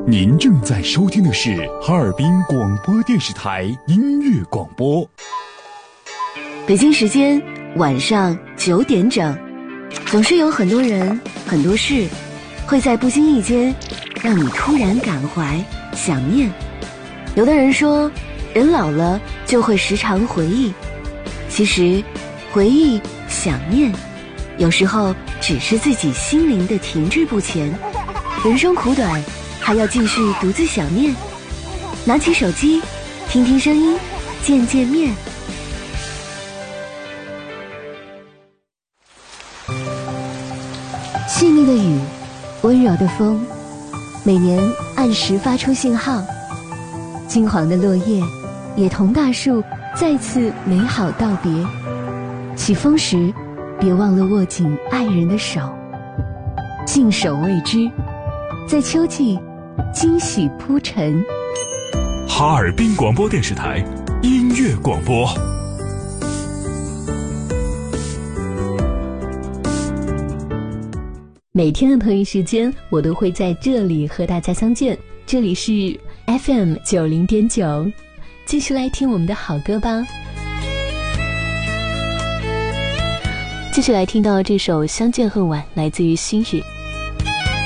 您正在收听的是哈尔滨广播电视台音乐广播。 北京时间晚上9点整，总是有很多人、很多事，会在不经意间让你突然感怀、想念。有的人说，人老了就会时常回忆，其实回忆、想念，有时候只是自己心灵的停滞不前。人生苦短，还要继续独自想念。拿起手机，听听声音，见见面。细腻的雨，温柔的风，每年按时发出信号。金黄的落叶，也同大树再次美好道别。起风时，别忘了握紧爱人的手，信手谓之。在秋季，惊喜铺陈。 哈尔滨广播电视台音乐广播。 每天的同一时间，我都会在这里和大家相见。这里是 FM 90.9，继续来听我们的好歌吧。继续来听到这首《相见恨晚》，来自于心语。